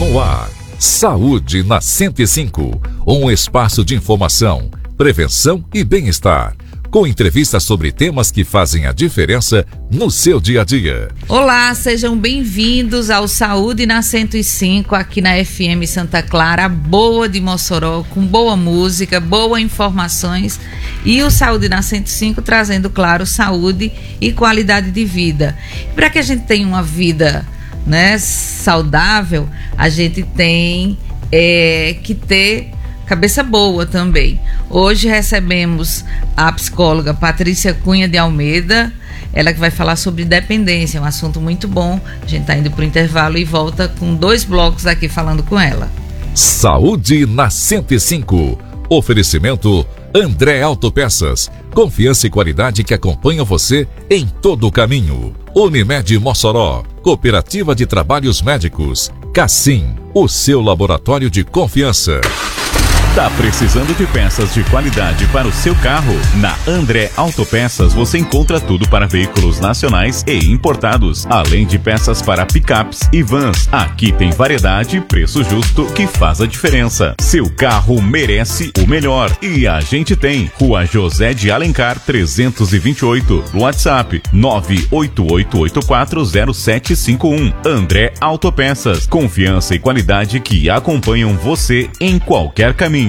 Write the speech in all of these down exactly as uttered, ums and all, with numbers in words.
No ar, Saúde na cento e cinco, um espaço de informação, prevenção e bem-estar, com entrevistas sobre temas que fazem a diferença no seu dia a dia. Olá, sejam bem-vindos ao Saúde na cento e cinco, aqui na F M Santa Clara, boa de Mossoró, com boa música, boas informações, e o Saúde na cento e cinco trazendo, claro, saúde e qualidade de vida. Para que a gente tenha uma vida, né, saudável, a gente tem é, que ter cabeça boa também. Hoje recebemos a psicóloga Patrícia Cunha de Almeida, ela que vai falar sobre dependência, um assunto muito bom. A gente está indo para o intervalo e volta com dois blocos aqui falando com ela. Saúde na cento e cinco. Oferecimento André Autopeças. Confiança e qualidade que acompanham você em todo o caminho. Unimed Mossoró, Cooperativa de Trabalhos Médicos. Cassim, o seu laboratório de confiança. Tá precisando de peças de qualidade para o seu carro? Na André Autopeças você encontra tudo para veículos nacionais e importados, além de peças para picapes e vans. Aqui tem variedade e preço justo que faz a diferença. Seu carro merece o melhor e a gente tem. Rua José de Alencar trezentos e vinte e oito, WhatsApp nove oito oito oito quatro zero sete cinco um. André Autopeças, confiança e qualidade que acompanham você em qualquer caminho.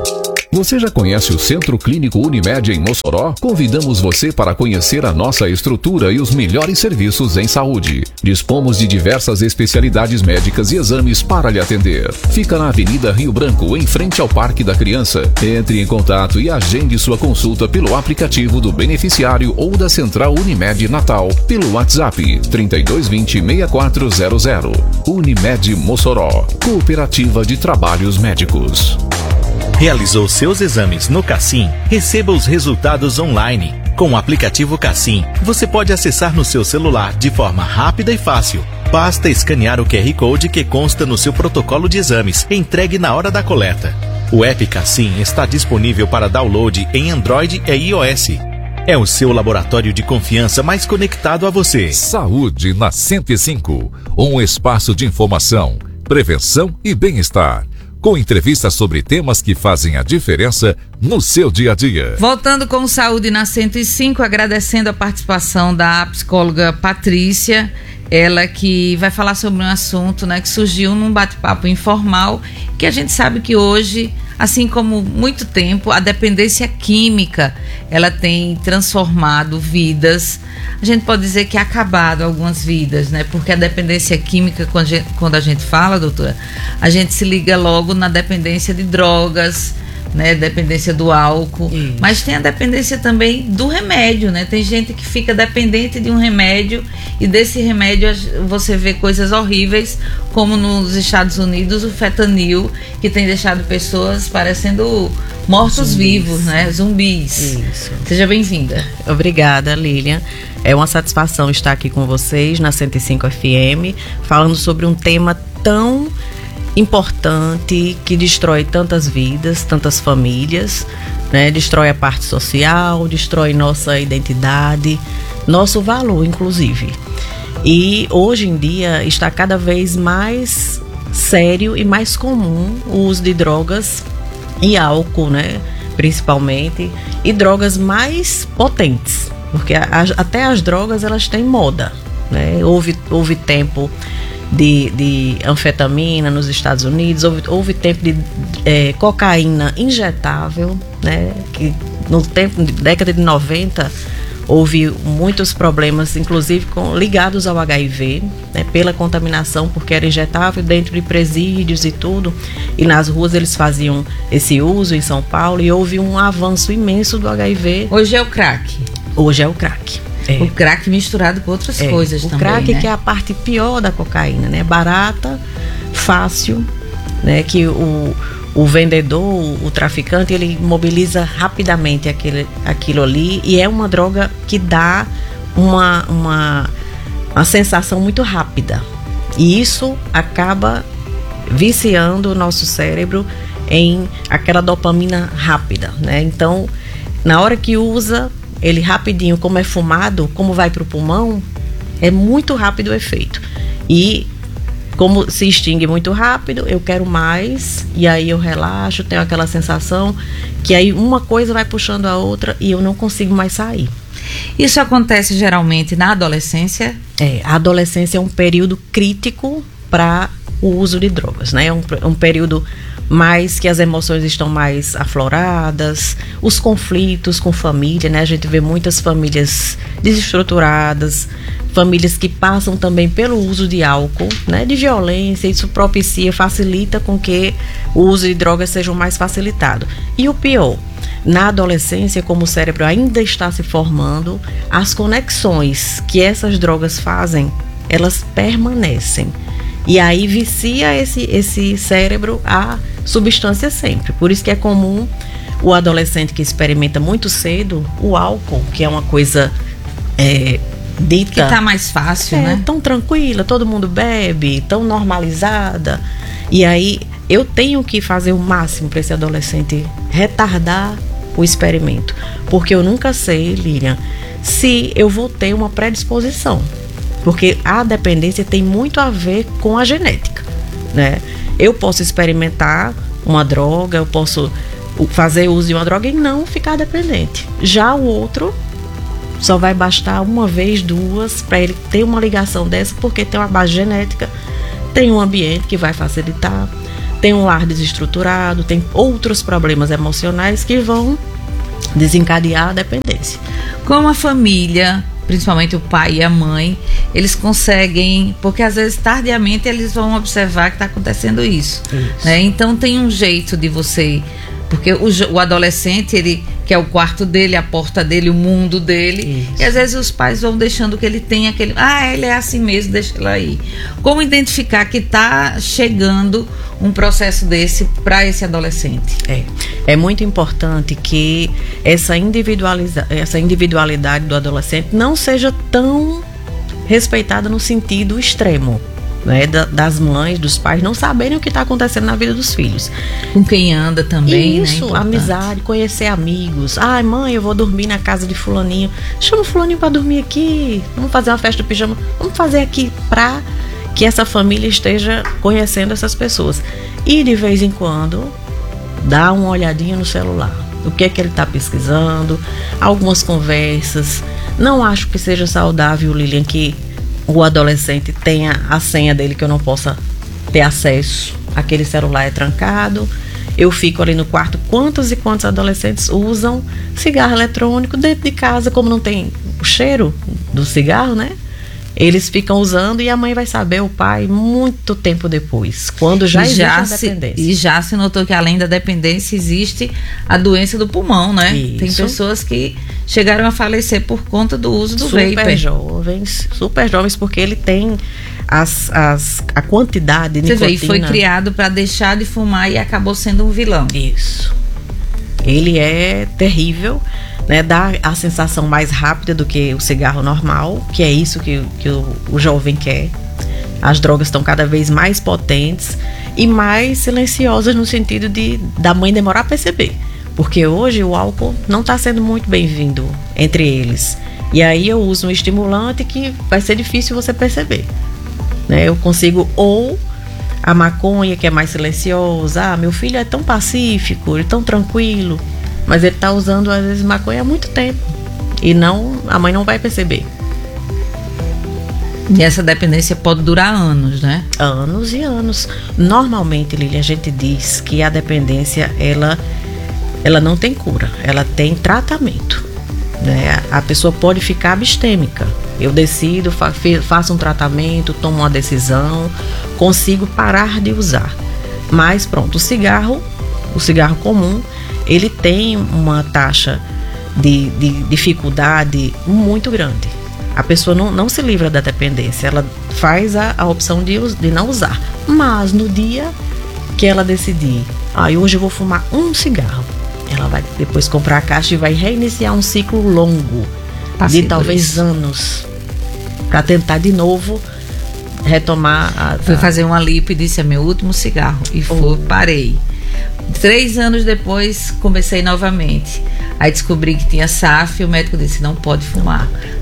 Você já conhece o Centro Clínico Unimed em Mossoró? Convidamos você para conhecer a nossa estrutura e os melhores serviços em saúde. Dispomos de diversas especialidades médicas e exames para lhe atender. Fica na Avenida Rio Branco, em frente ao Parque da Criança. Entre em contato e agende sua consulta pelo aplicativo do beneficiário ou da Central Unimed Natal, pelo WhatsApp trinta e dois vinte, sessenta e quatro zero zero. Unimed Mossoró, Cooperativa de Trabalhos Médicos. Realizou seus exames no Cassim? Receba os resultados online. Com o aplicativo Cassim, você pode acessar no seu celular de forma rápida e fácil. Basta escanear o Q R Code que consta no seu protocolo de exames, entregue na hora da coleta. O app Cassim está disponível para download em Android e iOS. É o seu laboratório de confiança mais conectado a você. Saúde na cento e cinco, um espaço de informação, prevenção e bem-estar, com entrevistas sobre temas que fazem a diferença no seu dia a dia. Voltando com Saúde na cento e cinco, agradecendo a participação da psicóloga Patrícia, ela que vai falar sobre um assunto, né, que surgiu num bate-papo informal, que a gente sabe que hoje, assim como muito tempo, a dependência química, ela tem transformado vidas. A gente pode dizer que é acabado algumas vidas, né? Porque a dependência química, quando a gente, quando a gente fala, doutora, a gente se liga logo na dependência de drogas, né? Dependência do álcool. Isso. Mas tem a dependência também do remédio, né? Tem gente que fica dependente de um remédio e desse remédio você vê coisas horríveis, como nos Estados Unidos, o fentanil, que tem deixado pessoas parecendo mortos-vivos, né? Zumbis. Isso. Seja bem-vinda. Obrigada, Lilian. É uma satisfação estar aqui com vocês na cento e cinco F M, falando sobre um tema tão importante que destrói tantas vidas, tantas famílias, né? Destrói a parte social, destrói nossa identidade, nosso valor, inclusive. E hoje em dia está cada vez mais sério e mais comum o uso de drogas e álcool, né? Principalmente, e drogas mais potentes. Porque as, até as drogas, elas têm moda, né? Houve, houve tempo de, de anfetamina nos Estados Unidos, houve, houve tempo de é, cocaína injetável, né? Que no tempo, década de noventa, houve muitos problemas, inclusive com, ligados ao H I V, né? Pela contaminação, porque era injetável dentro de presídios e tudo, e nas ruas eles faziam esse uso em São Paulo, e houve um avanço imenso do H I V. Hoje é o crack. Hoje é o crack. É. O crack misturado com outras é. coisas o também, crack, né? Que é a parte pior da cocaína, né? Barata, fácil, né? Que o, o vendedor, o, o traficante, ele mobiliza rapidamente aquele, aquilo ali, e é uma droga que dá uma, uma, uma sensação muito rápida. E isso acaba viciando o nosso cérebro em aquela dopamina rápida, né? Então, na hora que usa ele rapidinho, como é fumado, como vai para o pulmão, é muito rápido o efeito. E como se extingue muito rápido, eu quero mais, e aí eu relaxo, tenho aquela sensação que aí uma coisa vai puxando a outra e eu não consigo mais sair. Isso acontece geralmente na adolescência? É, a adolescência é um período crítico para o uso de drogas, né? É um, um período mais que as emoções estão mais afloradas, os conflitos com família, né? A gente vê muitas famílias desestruturadas, famílias que passam também pelo uso de álcool, né? De violência, isso propicia, facilita com que o uso de drogas seja mais facilitado. E o pior, na adolescência, como o cérebro ainda está se formando, as conexões que essas drogas fazem, elas permanecem. E aí vicia esse, esse cérebro a substância sempre. Por isso que é comum o adolescente que experimenta muito cedo o álcool, que é uma coisa é, dita... Que tá mais fácil, é, né? Tão tranquila, todo mundo bebe, tão normalizada. E aí eu tenho que fazer o máximo para esse adolescente retardar o experimento. Porque eu nunca sei, Lilian, se eu vou ter uma predisposição. Porque a dependência tem muito a ver com a genética, né? Eu posso experimentar uma droga, eu posso fazer uso de uma droga e não ficar dependente. Já o outro só vai bastar uma vez, duas, para ele ter uma ligação dessa, porque tem uma base genética, tem um ambiente que vai facilitar, tem um lar desestruturado, tem outros problemas emocionais que vão desencadear a dependência. Como a família, principalmente o pai e a mãe, eles conseguem, porque às vezes tardiamente eles vão observar que está acontecendo isso, isso. Né? Então tem um jeito de você, porque o, o adolescente, ele quer o quarto dele, a porta dele, o mundo dele, isso. E às vezes os pais vão deixando que ele tenha aquele, ah, ele é assim mesmo, deixa ele aí. Como identificar que está chegando um processo desse para esse adolescente? É, é muito importante que essa, individualiza, essa individualidade do adolescente não seja tão respeitada no sentido extremo, né, da, das mães, dos pais não saberem o que está acontecendo na vida dos filhos. Com quem anda também, isso, né? Amizade, conhecer amigos. Ai, mãe, eu vou dormir na casa de fulaninho. Chama o fulaninho para dormir aqui. Vamos fazer uma festa do pijama. Vamos fazer aqui para que essa família esteja conhecendo essas pessoas. E de vez em quando dá uma olhadinha no celular. O que é que ele está pesquisando? Algumas conversas. Não acho que seja saudável, Lilian, que o adolescente tenha a senha dele que eu não possa ter acesso. Aquele celular é trancado. Eu fico ali no quarto. Quantos e quantos adolescentes usam cigarro eletrônico dentro de casa, como não tem o cheiro do cigarro, né? Eles ficam usando e a mãe vai saber, o pai, muito tempo depois, quando já existe a dependência. E já se notou que além da dependência existe a doença do pulmão, né? Isso. Tem pessoas que chegaram a falecer por conta do uso do super vapor. jovens, super jovens, porque ele tem as, as, a quantidade de Você nicotina. vê, e foi criado para deixar de fumar e acabou sendo um vilão. Isso. Ele é terrível, né? Dá a sensação mais rápida do que o cigarro normal, que é isso que, que o, o jovem quer. As drogas estão cada vez mais potentes e mais silenciosas no sentido de da mãe demorar a perceber. Porque hoje o álcool não está sendo muito bem-vindo entre eles. E aí eu uso um estimulante que vai ser difícil você perceber, né? Eu consigo, ou a maconha, que é mais silenciosa. Ah, meu filho é tão pacífico, ele é tão tranquilo, mas ele está usando às vezes maconha há muito tempo e não, a mãe não vai perceber. E essa dependência pode durar anos, né? Anos e anos. Normalmente, Lili, a gente diz que a dependência, ela, ela não tem cura, ela tem tratamento, né? A pessoa pode ficar abstêmica. Eu decido, fa- faço um tratamento, tomo uma decisão, consigo parar de usar. Mas pronto, o cigarro, o cigarro comum, ele tem uma taxa de, de dificuldade muito grande. A pessoa não, não se livra da dependência, ela faz a, a opção de, de não usar. Mas no dia que ela decidir, ah, hoje eu vou fumar um cigarro, ela vai depois comprar a caixa e vai reiniciar um ciclo longo, Passei de talvez isso. anos, para tentar de novo retomar a, a... Fui fazer uma lipo e disse, é meu último cigarro. E fui, Oh. parei. Três anos depois, comecei novamente. Aí descobri que tinha S A F e o médico disse, não pode fumar.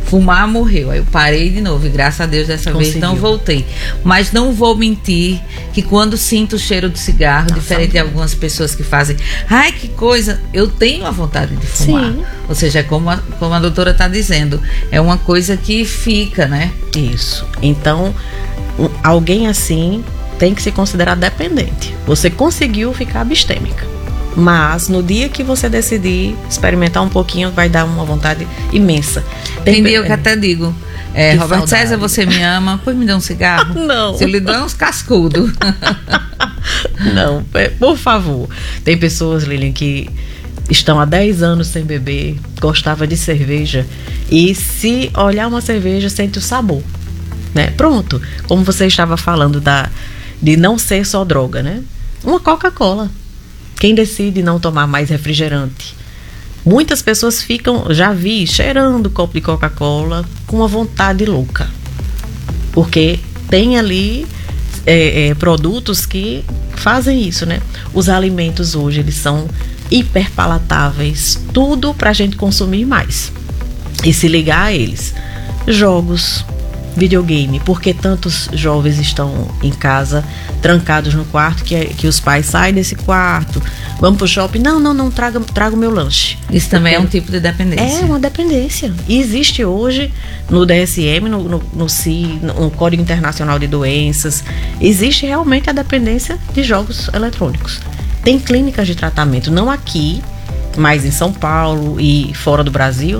fumar, morreu. Aí eu parei de novo e graças a Deus dessa Conseguiu. vez não voltei. Mas não vou mentir que quando sinto o cheiro de cigarro, Nossa, diferente de algumas pessoas que fazem, ai que coisa, eu tenho a vontade de fumar. Sim. Ou seja, como a, como a doutora está dizendo, é uma coisa que fica, né? Isso. Então, um, alguém assim tem que se considerar dependente. Você conseguiu ficar abstêmica, mas no dia que você decidir experimentar um pouquinho, vai dar uma vontade imensa. Tem, Tem dia eu que até digo, é, Roberto saudade. César, você me ama, pois me dê um cigarro. Não. Se eu lhe der uns cascudos. Não, por favor. Tem pessoas, Lilian, que estão há dez anos sem beber, gostava de cerveja, e se olhar uma cerveja, sente o sabor, né? Pronto, como você estava falando da, de não ser só droga, né? Uma Coca-Cola. Quem decide não tomar mais refrigerante? Muitas pessoas ficam, já vi, cheirando o copo de Coca-Cola com uma vontade louca. Porque tem ali é, é, produtos que fazem isso, né? Os alimentos hoje, eles são hiperpalatáveis, tudo pra gente consumir mais e se ligar a eles. Jogos, videogame, porque tantos jovens estão em casa trancados no quarto, que, que os pais saem desse quarto, vamos pro shopping, não, não, não, traga, traga o meu lanche. Isso também é um tipo de dependência. É uma dependência. E existe hoje no D S M, no, no, no C I, no Código Internacional de Doenças, existe realmente a dependência de jogos eletrônicos. Tem clínicas de tratamento, não aqui, mas em São Paulo e fora do Brasil,